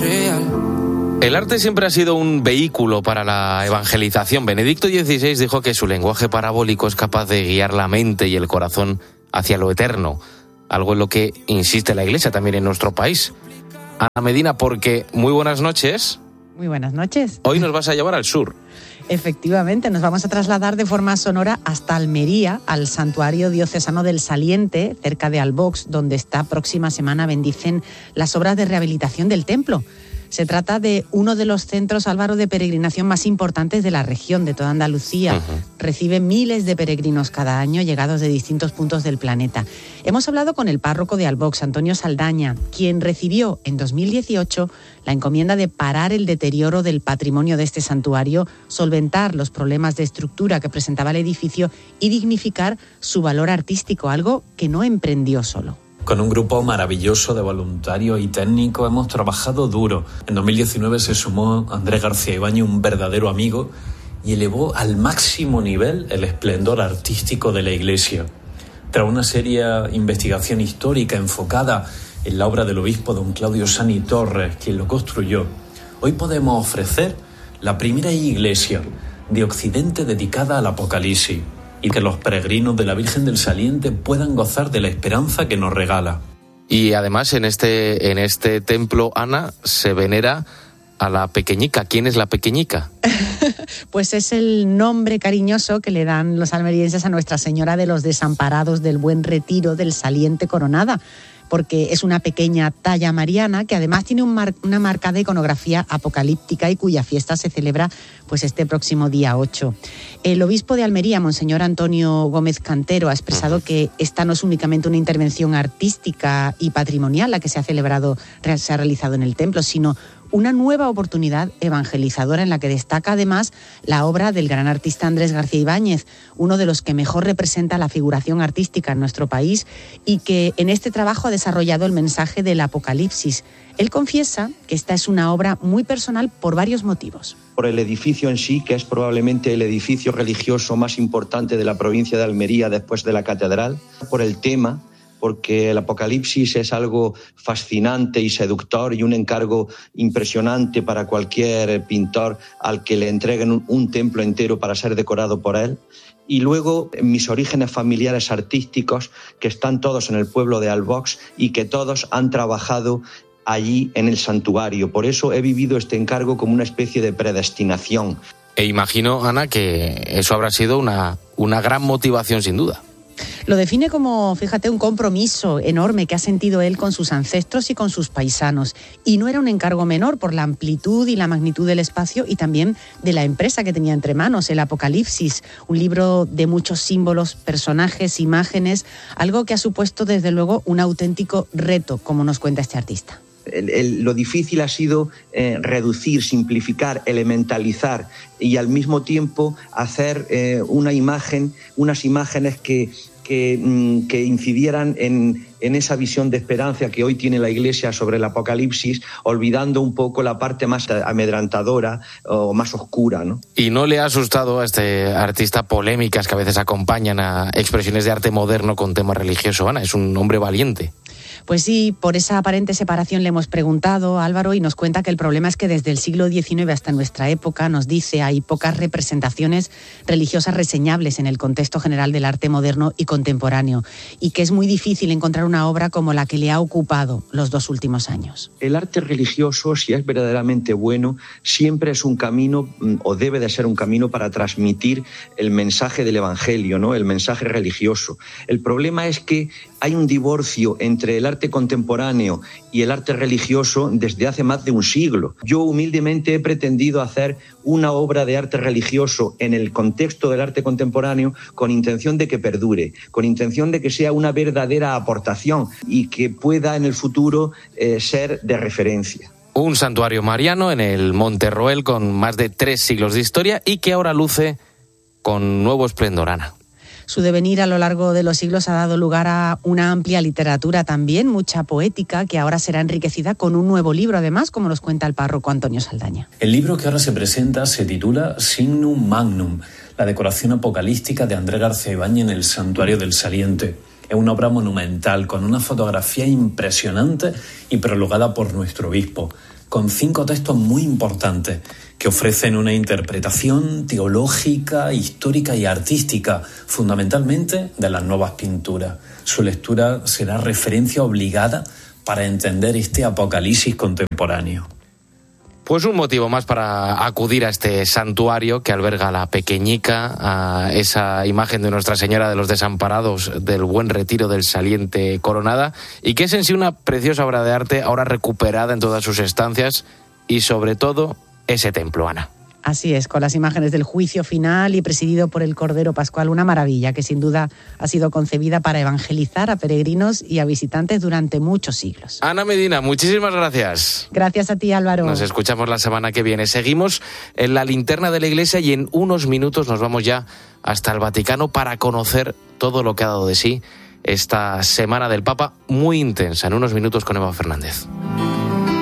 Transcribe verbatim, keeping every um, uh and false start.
real. El arte siempre ha sido un vehículo para la evangelización. Benedicto dieciséis dijo que su lenguaje parabólico es capaz de guiar la mente y el corazón hacia lo eterno, algo en lo que insiste la Iglesia también en nuestro país. Ana Medina, porque muy buenas noches. Muy buenas noches. Hoy nos vas a llevar al sur. Efectivamente, nos vamos a trasladar de forma sonora hasta Almería, al Santuario Diocesano del Saliente, cerca de Albox, donde esta próxima semana bendicen las obras de rehabilitación del templo. Se trata de uno de los centros, Álvaro, de peregrinación más importantes de la región, de toda Andalucía. Uh-huh. Recibe miles de peregrinos cada año, llegados de distintos puntos del planeta. Hemos hablado con el párroco de Albox, Antonio Saldaña, quien recibió en dos mil dieciocho la encomienda de parar el deterioro del patrimonio de este santuario, solventar los problemas de estructura que presentaba el edificio y dignificar su valor artístico, algo que no emprendió solo. Con un grupo maravilloso de voluntarios y técnicos hemos trabajado duro. En dos mil diecinueve se sumó Andrés García Ibáñez, un verdadero amigo, y elevó al máximo nivel el esplendor artístico de la iglesia. Tras una seria investigación histórica enfocada en la obra del obispo don Claudio Sani Torres, quien lo construyó, hoy podemos ofrecer la primera iglesia de Occidente dedicada al Apocalipsis, y que los peregrinos de la Virgen del Saliente puedan gozar de la esperanza que nos regala. Y además en este, en este templo, Ana, se venera a la Pequeñica. ¿Quién es la Pequeñica? Pues es el nombre cariñoso que le dan los almerienses a Nuestra Señora de los Desamparados del Buen Retiro del Saliente Coronada, porque es una pequeña talla mariana que además tiene un mar- una marcada iconografía apocalíptica y cuya fiesta se celebra pues este próximo día ocho. El obispo de Almería, Monseñor Antonio Gómez Cantero, ha expresado que esta no es únicamente una intervención artística y patrimonial la que se ha celebrado, se ha realizado en el templo, sino una nueva oportunidad evangelizadora en la que destaca además la obra del gran artista Andrés García Ibáñez, uno de los que mejor representa la figuración artística en nuestro país y que en este trabajo ha desarrollado el mensaje del Apocalipsis. Él confiesa que esta es una obra muy personal por varios motivos. Por el edificio en sí, que es probablemente el edificio religioso más importante de la provincia de Almería después de la catedral, por el tema, porque el Apocalipsis es algo fascinante y seductor y un encargo impresionante para cualquier pintor al que le entreguen un, un templo entero para ser decorado por él. Y luego mis orígenes familiares artísticos, que están todos en el pueblo de Albox y que todos han trabajado allí en el santuario. Por eso he vivido este encargo como una especie de predestinación. E imagino, Ana, que eso habrá sido una, una gran motivación sin duda. Lo define como, fíjate, un compromiso enorme que ha sentido él con sus ancestros y con sus paisanos. Y no era un encargo menor por la amplitud y la magnitud del espacio y también de la empresa que tenía entre manos, el Apocalipsis, un libro de muchos símbolos, personajes, imágenes, algo que ha supuesto desde luego un auténtico reto, como nos cuenta este artista. El, el, lo difícil ha sido eh, reducir, simplificar, elementalizar y al mismo tiempo hacer eh, una imagen, unas imágenes que, que, mm, que incidieran en, en esa visión de esperanza que hoy tiene la Iglesia sobre el Apocalipsis, olvidando un poco la parte más amedrantadora o más oscura, ¿no? ¿Y no le ha asustado a este artista polémicas que a veces acompañan a expresiones de arte moderno con tema religioso? Ana, es un hombre valiente. Pues sí, por esa aparente separación le hemos preguntado, Álvaro, y nos cuenta que el problema es que desde el siglo diecinueve hasta nuestra época, nos dice, hay pocas representaciones religiosas reseñables en el contexto general del arte moderno y contemporáneo, y que es muy difícil encontrar una obra como la que le ha ocupado los dos últimos años. El arte religioso, si es verdaderamente bueno, siempre es un camino, o debe de ser un camino para transmitir el mensaje del Evangelio, ¿no? El mensaje religioso. El problema es que hay un divorcio entre el arte contemporáneo y el arte religioso desde hace más de un siglo. Yo humildemente he pretendido hacer una obra de arte religioso en el contexto del arte contemporáneo con intención de que perdure, con intención de que sea una verdadera aportación y que pueda en el futuro eh, ser de referencia. Un santuario mariano en el Monte Roel con más de tres siglos de historia y que ahora luce con nuevo esplendor, Ana. Su devenir a lo largo de los siglos ha dado lugar a una amplia literatura también, mucha poética, que ahora será enriquecida con un nuevo libro, además, como nos cuenta el párroco Antonio Saldaña. El libro que ahora se presenta se titula Signum Magnum, la decoración apocalíptica de Andrés García Ibáñez en el Santuario del Saliente. Es una obra monumental, con una fotografía impresionante y prologada por nuestro obispo, con cinco textos muy importantes que ofrecen una interpretación teológica, histórica y artística, fundamentalmente de las nuevas pinturas. Su lectura será referencia obligada para entender este apocalipsis contemporáneo. Pues un motivo más para acudir a este santuario que alberga a la pequeñica, a esa imagen de Nuestra Señora de los Desamparados del Buen Retiro del Saliente Coronada, y que es en sí una preciosa obra de arte ahora recuperada en todas sus estancias, y sobre todo ese templo, Ana. Así es, con las imágenes del juicio final y presidido por el Cordero Pascual, una maravilla que sin duda ha sido concebida para evangelizar a peregrinos y a visitantes durante muchos siglos. Ana Medina, muchísimas gracias. Gracias a ti, Álvaro. Nos escuchamos la semana que viene. Seguimos en la linterna de la Iglesia y en unos minutos nos vamos ya hasta el Vaticano para conocer todo lo que ha dado de sí esta Semana del Papa, muy intensa. En unos minutos con Eva Fernández.